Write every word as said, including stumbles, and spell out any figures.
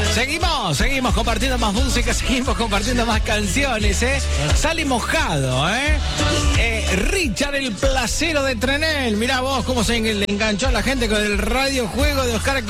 Seguimos, seguimos compartiendo más música, seguimos compartiendo más canciones, ¿eh? Sale mojado, ¿eh? eh Richard el Placero de Trenel. Mirá vos cómo se enganchó a la gente con el radiojuego de Oscar